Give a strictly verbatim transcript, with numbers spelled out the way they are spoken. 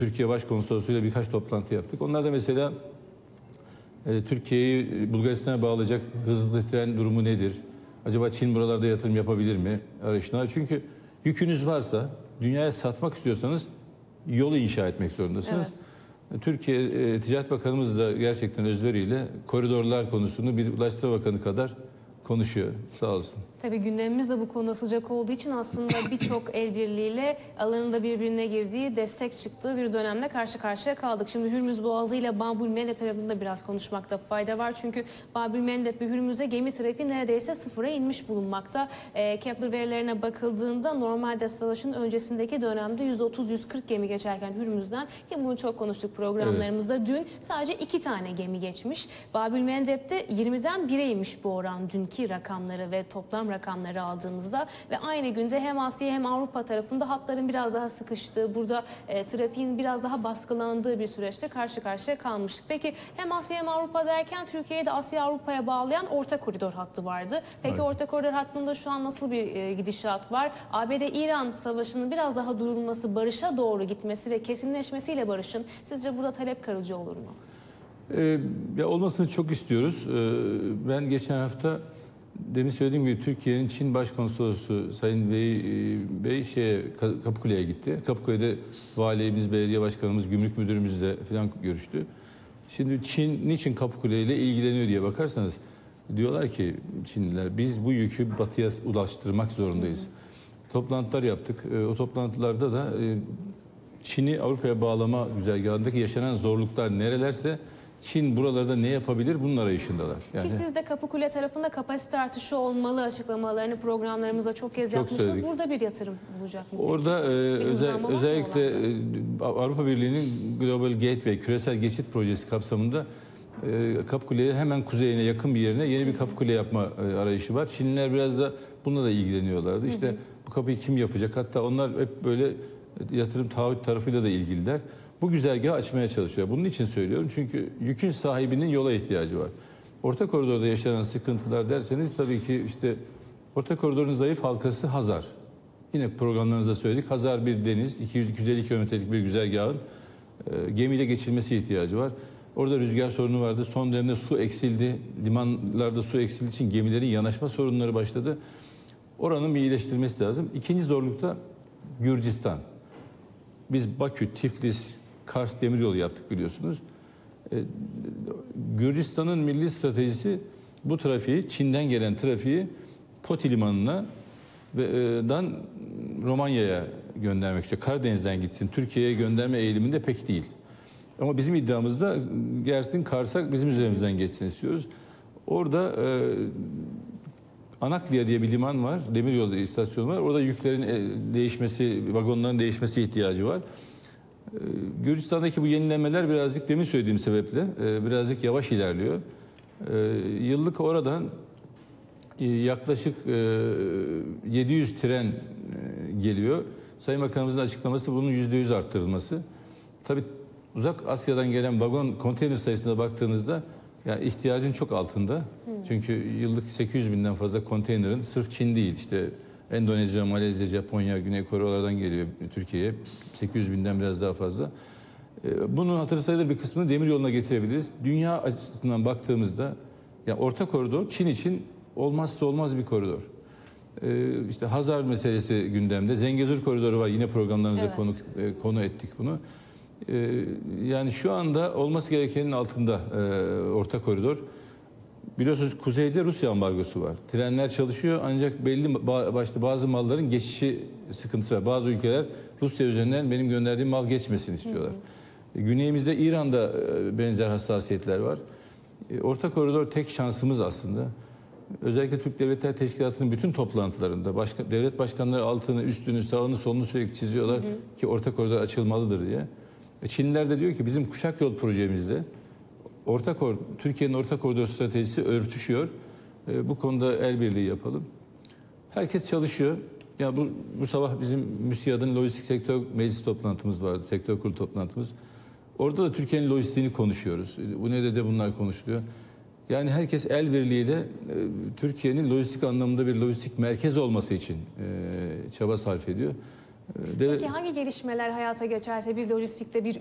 Türkiye Başkonsolosluğu'yla birkaç toplantı yaptık. Onlar da mesela e, Türkiye'yi Bulgaristan'a bağlayacak hızlı tren durumu nedir? Acaba Çin buralarda yatırım yapabilir mi? Arayışlar. Çünkü yükünüz varsa, dünyaya satmak istiyorsanız yolu inşa etmek zorundasınız. Evet. Türkiye e, Ticaret Bakanımız da gerçekten özveriyle koridorlar konusunu bir Ulaştırma Bakanı kadar konuşuyor. Sağ olsun. Tabii gündemimiz de bu konuda sıcak olduğu için aslında birçok el birliğiyle alanında birbirine girdiği, destek çıktığı bir dönemle karşı karşıya kaldık. Şimdi Hürmüz Boğazı ile Babülmendep tarafında biraz konuşmakta fayda var. Çünkü Babülmendep ve Hürmüz'e gemi trafiği neredeyse sıfıra inmiş bulunmakta. E, Kepler verilerine bakıldığında normalde savaşın öncesindeki dönemde yüz otuz yüz kırk gemi geçerken Hürmüz'den, ki bunu çok konuştuk programlarımızda, evet. Dün sadece iki tane gemi geçmiş. Babülmendep'te yirmiden bire inmiş bu oran dünkü rakamları ve toplam rakamları aldığımızda ve aynı günde hem Asya hem Avrupa tarafında hatların biraz daha sıkıştığı, burada e, trafiğin biraz daha baskılandığı bir süreçte karşı karşıya kalmıştık. Peki hem Asya hem Avrupa derken Türkiye'yi de Asya Avrupa'ya bağlayan orta koridor hattı vardı. Peki evet. Orta koridor hattında şu an nasıl bir e, gidişat var? A B D-İran savaşının biraz daha durulması, barışa doğru gitmesi ve kesinleşmesiyle barışın sizce burada talep kırıcı olur mu? Ee, ya olmasını çok istiyoruz. Ee, ben geçen hafta demin söylediğim gibi Türkiye'nin Çin Başkonsolosu Sayın Bey, Bey şeye, Kapıkule'ye gitti. Kapıkule'de valimiz, belediye başkanımız, gümrük müdürümüzle falan görüştü. Şimdi Çin niçin Kapıkule ile ilgileniyor diye bakarsanız diyorlar ki Çinliler, biz bu yükü batıya ulaştırmak zorundayız. Hı hı. Toplantılar yaptık. O toplantılarda da Çin'i Avrupa'ya bağlama güzergahındaki yaşanan zorluklar nerelerse Çin buralarda ne yapabilir bunun arayışındalar. Yani, ki siz de Kapıkule tarafında kapasite artışı olmalı açıklamalarını programlarımızda çok kez çok yapmışsınız. Söyledik. Burada bir yatırım olacak mı? Orada e, özel, özellikle e, Avrupa Birliği'nin Global Gateway küresel geçit projesi kapsamında e, Kapıkule'ye hemen kuzeyine yakın bir yerine yeni bir Kapıkule yapma e, arayışı var. Çinliler biraz da bununla da ilgileniyorlardı. İşte hı hı. Bu kapıyı kim yapacak? Hatta onlar hep böyle yatırım taahhüt tarafıyla da ilgililer. Bu güzergahı açmaya çalışıyor. Bunun için söylüyorum. Çünkü yükün sahibinin yola ihtiyacı var. Orta koridorda yaşanan sıkıntılar derseniz tabii ki işte orta koridorun zayıf halkası Hazar. Yine programlarınızda söyledik. Hazar bir deniz, iki yüz iki yüz elli kilometrelik bir güzergahın e, gemiyle geçilmesi ihtiyacı var. Orada rüzgar sorunu vardı. Son dönemde su eksildi. Limanlarda su eksildiği için gemilerin yanaşma sorunları başladı. Oranın bir iyileştirilmesi lazım. İkinci zorlukta Gürcistan. Biz Bakü, Tiflis, Kars demiryolu yaptık biliyorsunuz. Ee, Gürcistan'ın milli stratejisi bu trafiği, Çin'den gelen trafiği Poti Limanı'na ve e, dan Romanya'ya göndermek istiyor. Karadeniz'den gitsin. Türkiye'ye gönderme eğiliminde pek değil. Ama bizim iddiamız da gelsin Kars'a bizim üzerimizden geçsin istiyoruz. Orada e, Anakliya diye bir liman var. Demiryolu istasyonu var. Orada yüklerin değişmesi, vagonların değişmesi ihtiyacı var. Gürcistan'daki bu yenilemeler birazcık demin söylediğim sebeple birazcık yavaş ilerliyor. Yıllık oradan yaklaşık yedi yüz tren geliyor. Sayın Bakanımızın açıklaması bunun yüzde yüz arttırılması. Tabii Uzak Asya'dan gelen vagon konteyner sayısına baktığınızda yani ihtiyacın çok altında. Hmm. Çünkü yıllık sekiz yüz binden fazla konteynerin sırf Çin değil işte Endonezya, Malezya, Japonya, Güney Kore oralardan geliyor Türkiye'ye. sekiz yüz binden biraz daha fazla. Bunun hatırı sayılır bir kısmını demiryoluna getirebiliriz. Dünya açısından baktığımızda yani orta koridor Çin için olmazsa olmaz bir koridor. İşte Hazar meselesi gündemde. Zengezur koridoru var. Yine programlarımıza evet. konu, konu ettik bunu. Yani şu anda olması gerekenin altında orta koridor. Biliyorsunuz kuzeyde Rusya ambargosu var. Trenler çalışıyor ancak belli başta bazı malların geçişi sıkıntısı var. Bazı ülkeler Rusya üzerinden benim gönderdiğim mal geçmesini istiyorlar. Hı hı. Güneyimizde İran'da benzer hassasiyetler var. Orta koridor tek şansımız aslında. Özellikle Türk Devletler Teşkilatı'nın bütün toplantılarında başka, devlet başkanları altını, üstünü, sağını, solunu sürekli çiziyorlar hı hı. ki orta koridor açılmalıdır diye. Çinliler de diyor ki bizim kuşak yol projemizde orta Türkiye'nin orta koridor stratejisi örtüşüyor. E, bu konuda el birliği yapalım. Herkes çalışıyor. Ya bu bu sabah bizim MÜSİAD'ın lojistik sektör meclis toplantımız vardı. Sektör kurulu toplantımız. Orada da Türkiye'nin lojistiğini konuşuyoruz. Bu ne de bunlar konuşuluyor. Yani herkes el birliğiyle e, Türkiye'nin lojistik anlamında bir lojistik merkez olması için e, çaba sarf ediyor. E, devlet- Peki hangi gelişmeler hayata geçerse biz lojistikte bir